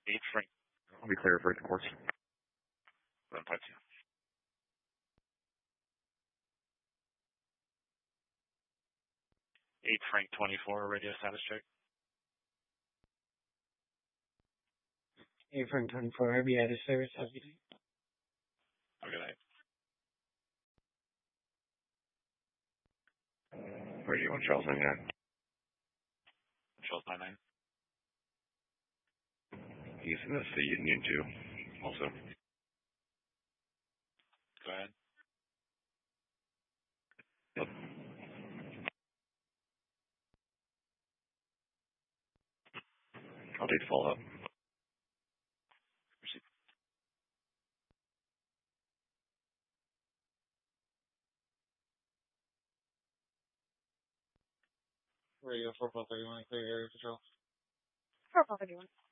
8 Frank. I'll be clear for the course. Run pipe 2. 8 Frank 24, radio status check. 8 Frank 24, RB out of service, have a good night. Have a good night. Radio 1 Charles 99. Charles 99. Houston, that's the Union 2, also. Go ahead. Yep. I'll take the follow-up. Proceed. Radio 4431, clear area control. 4431.